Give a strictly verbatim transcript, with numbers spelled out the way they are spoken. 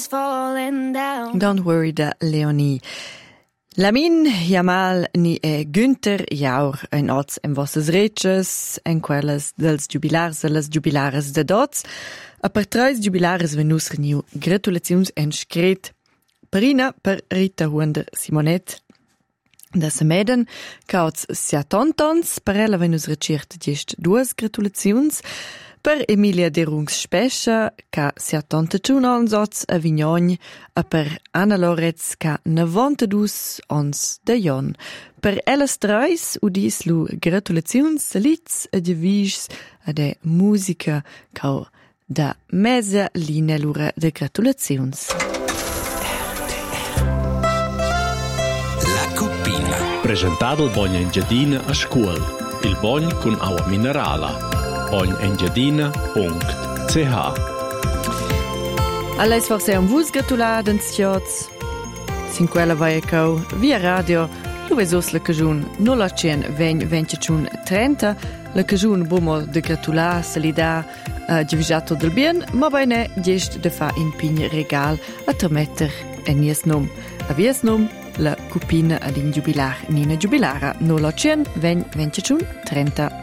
sky's falling down. Don't worry da Leonie. Lamin Jamal ni e Günther Jaur en oz en vossas reches, en quelles dels jubilars e las jubilares de dots. A per treis jubilares venus reniu gratulaziuns en scret. Perina per Rita Hunder Simonet da Semeden, ca oz siatontons, per ella venus reciert gest duas gratulaziuns. Per Emilia Derungs Spescia, ca siatontachun ons oz a Vignogn, a per Anna Loretz, ca novantadus ons de Jon. Per ellas treis udis lu gratulaziuns, litz e devis a de musica, ca da mesa linea lura de gratulaziuns. La Cupina. Presentato il Bogna Engiadina a scuola. Il Bogn con acqua minerala. bogn engiadina punct c h. Allez forse un vus gratulades tiots. Sin quella vai cau via radio. Lu esos la cagiun nulla cien vegn ventichun trenta. La cagiun bomo de gratular salida uh, givigiato del bien, ma bene gest de fa in pign regal a trametter en nies num. A vies num la cupina ad in jubilar nina jubilara nulla cien vegn ventichun trenta.